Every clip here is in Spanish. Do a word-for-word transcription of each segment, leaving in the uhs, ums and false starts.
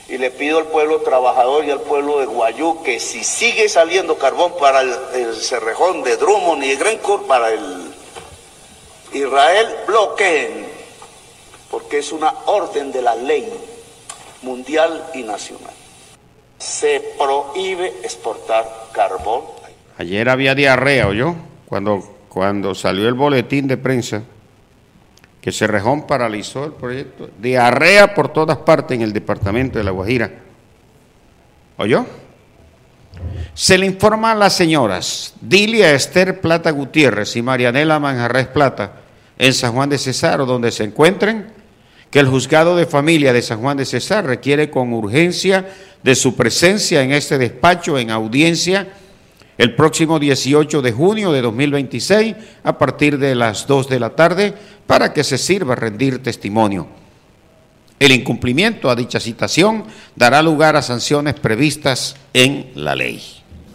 Y le pido al pueblo trabajador y al pueblo de Guayú que si sigue saliendo carbón para el, el Cerrejón de Drummond y de Glencore, para el Israel, bloqueen, porque es una orden de la ley mundial y nacional. Se prohíbe exportar carbón. Ayer había diarrea, ¿oyó? Cuando, cuando salió el boletín de prensa que Cerrejón paralizó el proyecto. Diarrea por todas partes en el departamento de La Guajira. ¿Oyó? Se le informa a las señoras Dilia Esther Plata Gutiérrez y Marianela Manjarres Plata en San Juan de Cesar, donde se encuentren, que el juzgado de familia de San Juan de Cesar requiere con urgencia de su presencia en este despacho en audiencia el próximo dieciocho de junio de dos mil veintiséis a partir de las dos de la tarde para que se sirva a rendir testimonio. El incumplimiento a dicha citación dará lugar a sanciones previstas en la ley.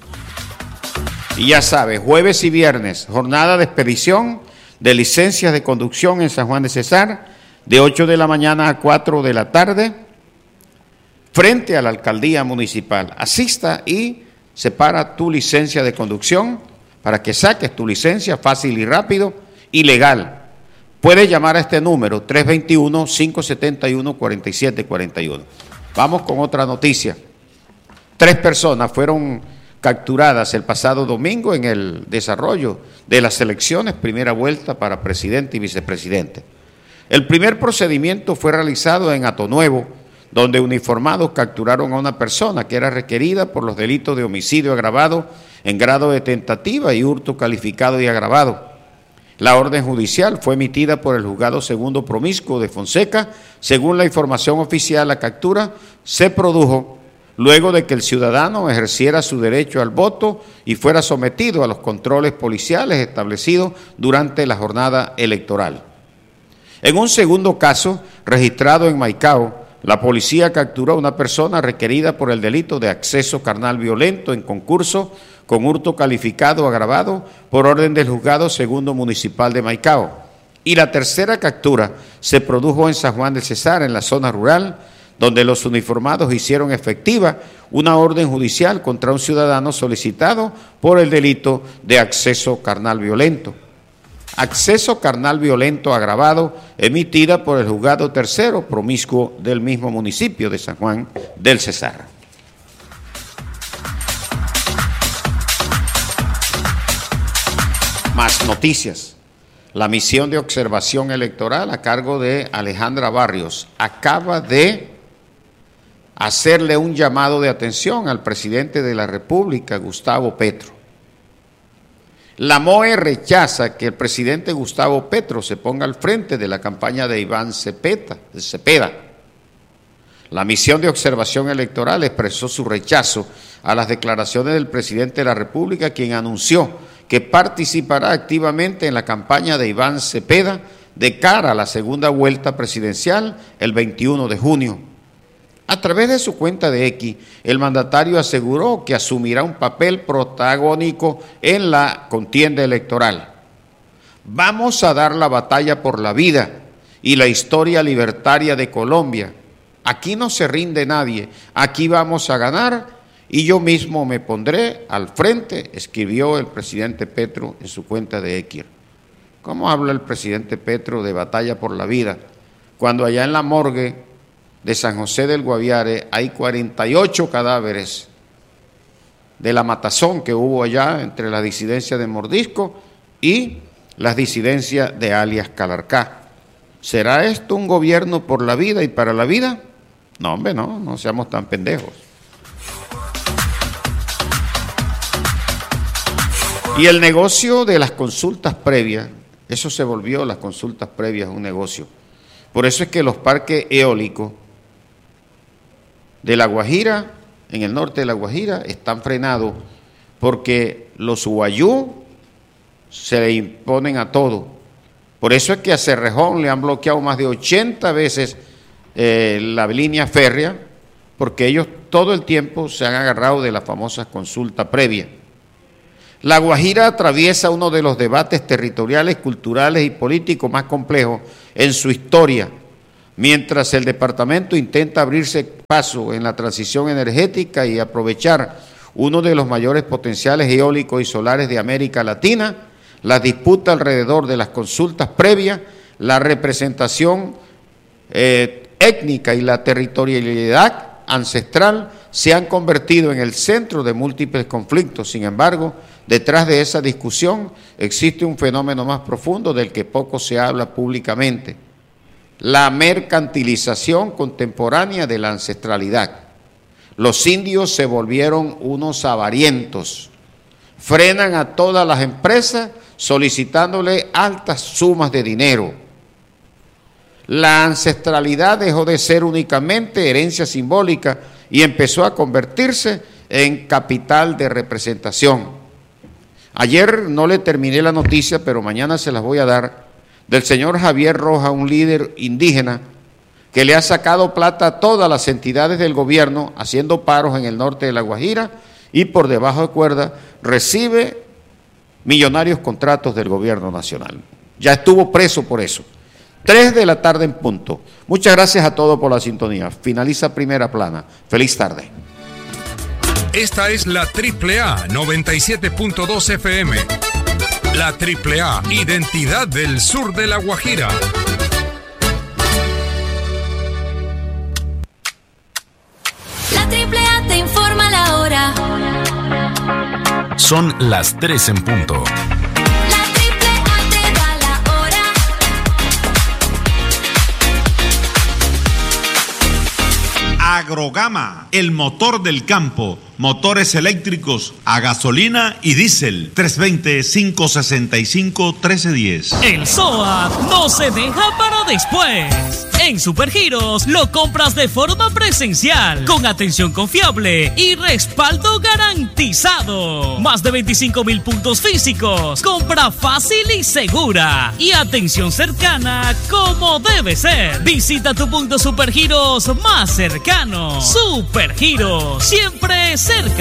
Y ya sabe, jueves y viernes, jornada de expedición de licencias de conducción en San Juan de Cesar, de ocho de la mañana a cuatro de la tarde, frente a la alcaldía municipal. Asista y separa tu licencia de conducción para que saques tu licencia fácil y rápido y legal. Puedes llamar a este número tres dos uno, cinco siete uno, cuatro siete cuatro uno. Vamos con otra noticia. Tres personas fueron capturadas el pasado domingo en el desarrollo de las elecciones primera vuelta para presidente y vicepresidente. El primer procedimiento fue realizado en Atonuevo, donde uniformados capturaron a una persona que era requerida por los delitos de homicidio agravado en grado de tentativa y hurto calificado y agravado. La orden judicial fue emitida por el Juzgado Segundo Promiscuo de Fonseca. Según la información oficial, la captura se produjo luego de que el ciudadano ejerciera su derecho al voto y fuera sometido a los controles policiales establecidos durante la jornada electoral. En un segundo caso, registrado en Maicao, la policía capturó a una persona requerida por el delito de acceso carnal violento en concurso con hurto calificado agravado por orden del Juzgado Segundo Municipal de Maicao. Y la tercera captura se produjo en San Juan de Cesar, en la zona rural, donde los uniformados hicieron efectiva una orden judicial contra un ciudadano solicitado por el delito de acceso carnal violento. Acceso carnal violento agravado, emitida por el Juzgado Tercero Promiscuo del mismo municipio de San Juan del Cesar. Más noticias. La misión de observación electoral a cargo de Alejandra Barrios acaba de hacerle un llamado de atención al presidente de la República, Gustavo Petro. La M O E rechaza que el presidente Gustavo Petro se ponga al frente de la campaña de Iván Cepeda. Cepeda. La misión de observación electoral expresó su rechazo a las declaraciones del presidente de la República, quien anunció que participará activamente en la campaña de Iván Cepeda de cara a la segunda vuelta presidencial el veintiuno de junio. A través de su cuenta de X, el mandatario aseguró que asumirá un papel protagónico en la contienda electoral. Vamos a dar la batalla por la vida y la historia libertaria de Colombia. Aquí no se rinde nadie, aquí vamos a ganar y yo mismo me pondré al frente, escribió el presidente Petro en su cuenta de X. ¿Cómo habla el presidente Petro de batalla por la vida cuando allá en la morgue de San José del Guaviare hay cuarenta y ocho cadáveres de la matazón que hubo allá entre la disidencia de Mordisco y las disidencias de alias Calarcá? ¿Será esto un gobierno por la vida y para la vida? No, hombre, no, no seamos tan pendejos. Y el negocio de las consultas previas, eso se volvió, las consultas previas, un negocio. Por eso es que los parques eólicos de La Guajira, en el norte de La Guajira, están frenados porque los guayú se le imponen a todo. Por eso es que a Cerrejón le han bloqueado más de ochenta veces eh, la línea férrea, porque ellos todo el tiempo se han agarrado de la famosa consulta previa. La Guajira atraviesa uno de los debates territoriales, culturales y políticos más complejos en su historia, Mientras el departamento intenta abrirse paso en la transición energética y aprovechar uno de los mayores potenciales eólicos y solares de América Latina, la disputa alrededor de las consultas previas, la representación eh, étnica y la territorialidad ancestral se han convertido en el centro de múltiples conflictos. Sin embargo, detrás de esa discusión existe un fenómeno más profundo del que poco se habla públicamente: la mercantilización contemporánea de la ancestralidad. Los indios se volvieron unos avarientos, frenan a todas las empresas solicitándole altas sumas de dinero. La ancestralidad dejó de ser únicamente herencia simbólica y empezó a convertirse en capital de representación. Ayer no le terminé la noticia, pero mañana se las voy a dar, del señor Javier Rojas, un líder indígena que le ha sacado plata a todas las entidades del gobierno haciendo paros en el norte de La Guajira y por debajo de cuerda recibe millonarios contratos del gobierno nacional. Ya estuvo preso por eso. Tres de la tarde en punto. Muchas gracias a todos por la sintonía. Finaliza Primera Plana. Feliz tarde. Esta es la Triple A noventa y siete punto dos F M. La Triple A, identidad del sur de La Guajira. La Triple A te informa la hora. Son las tres en punto. La Triple A te da la hora. Agrogama, el motor del campo. Motores eléctricos a gasolina y diésel. tres dos cero, cinco seis cinco, uno tres uno cero. El S O A no se deja para después. En Supergiros lo compras de forma presencial, con atención confiable y respaldo garantizado. Más de veinticinco mil puntos físicos, compra fácil y segura y atención cercana como debe ser. Visita tu punto Supergiros más cercano. Supergiros, siempre cerca.